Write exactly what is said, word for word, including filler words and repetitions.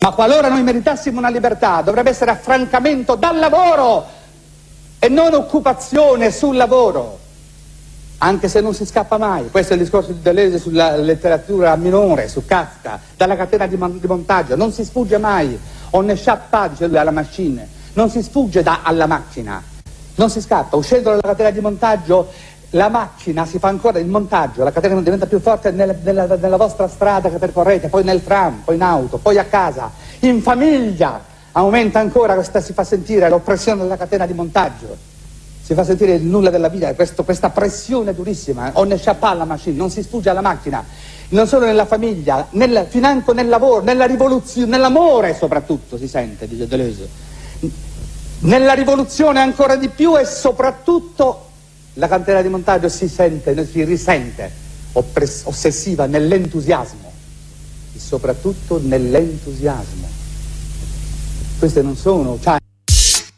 Ma qualora noi meritassimo una libertà, dovrebbe essere affrancamento dal lavoro e non occupazione sul lavoro, anche se non si scappa mai. Questo è il discorso di Deleuze sulla letteratura minore, su Kafka, dalla catena di, mon di montaggio. Non si sfugge mai, on ne échappe pas, dice lui, alla macchina. Non si sfugge da, alla macchina, non si scappa. Uscendo dalla catena di montaggio, la macchina si fa ancora, il montaggio, la catena diventa più forte nella, nella, nella vostra strada che percorrete, poi nel tram, poi in auto, poi a casa, in famiglia. Aumenta ancora, questa, si fa sentire l'oppressione della catena di montaggio, si fa sentire il nulla della vita, questo, questa pressione durissima. On ne échappe pas alla macchina, non si sfugge alla macchina, non solo nella famiglia, nel, financo nel lavoro, nella rivoluzione, nell'amore soprattutto si sente, dice Deleuze. Nella rivoluzione ancora di più, e soprattutto la catena di montaggio si sente, si risente ossessiva nell'entusiasmo, e soprattutto nell'entusiasmo. Queste non sono... Cioè,